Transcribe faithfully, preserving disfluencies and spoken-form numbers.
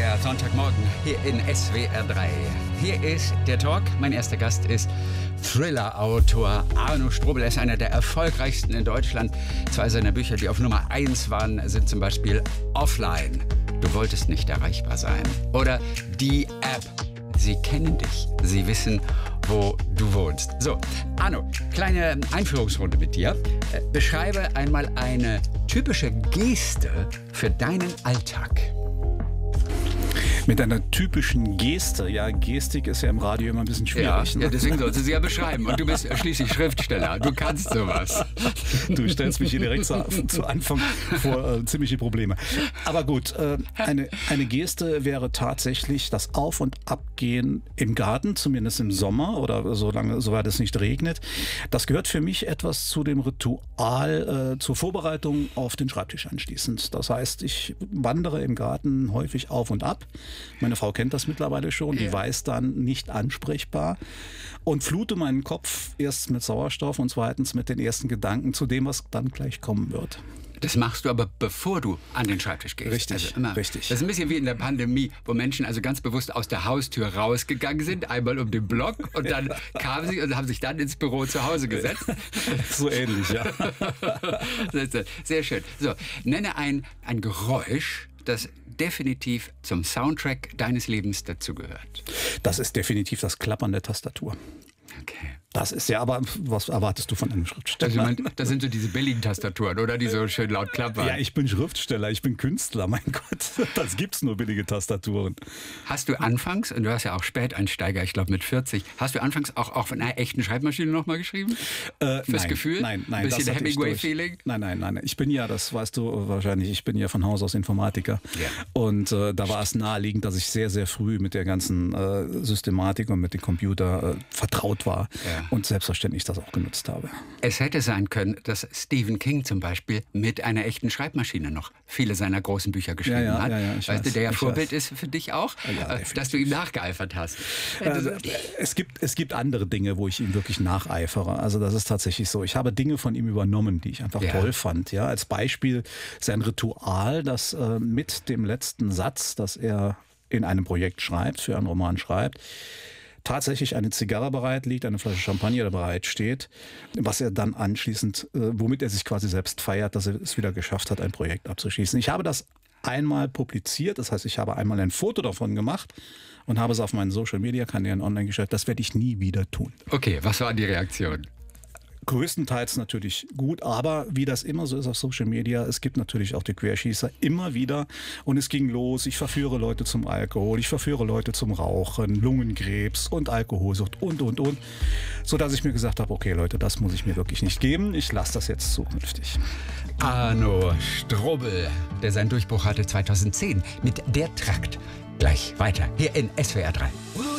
der Sonntagmorgen hier in S W R drei. Hier ist der Talk. Mein erster Gast ist Thriller-Autor Arno Strobel. Er ist einer der erfolgreichsten in Deutschland. Zwei seiner Bücher, die auf Nummer eins waren, sind zum Beispiel Offline. Du wolltest nicht erreichbar sein. Oder Die App. Sie kennen dich. Sie wissen, wo du wohnst. So, Arno, kleine Einführungsrunde mit dir. Beschreibe einmal eine typische Geste für deinen Alltag. Mit einer typischen Geste. Ja, Gestik ist ja im Radio immer ein bisschen schwierig. Ja, ne? ja, deswegen sollst du sie ja beschreiben. Und du bist schließlich Schriftsteller. Du kannst sowas. Du stellst mich hier direkt zu, zu Anfang vor äh, ziemliche Probleme. Aber gut, äh, eine, eine Geste wäre tatsächlich das Auf- und Abgehen im Garten, zumindest im Sommer oder solange, soweit es nicht regnet. Das gehört für mich etwas zu dem Ritual äh, zur Vorbereitung auf den Schreibtisch anschließend. Das heißt, ich wandere im Garten häufig auf und ab. Meine Frau kennt das mittlerweile schon, die ja. weiß dann, nicht ansprechbar, und flute meinen Kopf erst mit Sauerstoff und zweitens mit den ersten Gedanken zu dem, was dann gleich kommen wird. Das machst du aber, bevor du an den Schreibtisch gehst. Richtig, also immer. richtig. Das ist ein bisschen wie in der Pandemie, wo Menschen also ganz bewusst aus der Haustür rausgegangen sind, einmal um den Block, und dann kamen sie und haben sich dann ins Büro zu Hause gesetzt. So ähnlich, ja. Sehr schön. So, nenne ein, ein Geräusch, das definitiv zum Soundtrack deines Lebens dazugehört. Das ist definitiv das Klappern der Tastatur. Okay. Das ist ja, aber was erwartest du von einem Schriftsteller? Also, ich mein, das sind so diese billigen Tastaturen, oder? Die so schön laut klappern. Ja, ich bin Schriftsteller, ich bin Künstler, mein Gott. Das gibt's nur billige Tastaturen. Hast du anfangs, und du hast ja auch Späteinsteiger, ich glaube mit vierzig, hast du anfangs auch, auch von einer echten Schreibmaschine nochmal geschrieben? Äh, Fürs nein, Gefühl? Nein, nein. Ein bisschen Hemingway-Feeling? Nein, nein, nein. Ich bin ja, das weißt du wahrscheinlich, ich bin ja von Haus aus Informatiker. Ja. Und äh, da war es naheliegend, dass ich sehr, sehr früh mit der ganzen äh, Systematik und mit dem Computer äh, vertraut war. Ja. Und selbstverständlich das auch genutzt habe. Es hätte sein können, dass Stephen King zum Beispiel mit einer echten Schreibmaschine noch viele seiner großen Bücher geschrieben ja, ja, hat. Ja, ja, weißt weiß, du, der ja Vorbild weiß. ist für dich auch, ja, dass du ihm nachgeeifert hast. Also, es gibt, es gibt andere Dinge, wo ich ihm wirklich nacheifere. Also das ist tatsächlich so. Ich habe Dinge von ihm übernommen, die ich einfach ja. toll fand. Ja, als Beispiel sein Ritual, das äh, mit dem letzten Satz, das er in einem Projekt schreibt, für einen Roman schreibt, tatsächlich eine Zigarre bereit liegt, eine Flasche Champagner bereit steht, was er dann anschließend, äh, womit er sich quasi selbst feiert, dass er es wieder geschafft hat, ein Projekt abzuschließen. Ich habe das einmal publiziert, das heißt, ich habe einmal ein Foto davon gemacht und habe es auf meinen Social-Media-Kanälen online gestellt. Das werde ich nie wieder tun. Okay, was war die Reaktion? Größtenteils natürlich gut, aber wie das immer so ist auf Social Media, es gibt natürlich auch die Querschießer immer wieder, und es ging los, ich verführe Leute zum Alkohol, ich verführe Leute zum Rauchen, Lungenkrebs und Alkoholsucht und, und, und, sodass ich mir gesagt habe, okay Leute, das muss ich mir wirklich nicht geben, ich lasse das jetzt zukünftig. Arno Strobel, der seinen Durchbruch hatte zweitausendzehn mit Der Trakt. Gleich weiter hier in S W R drei.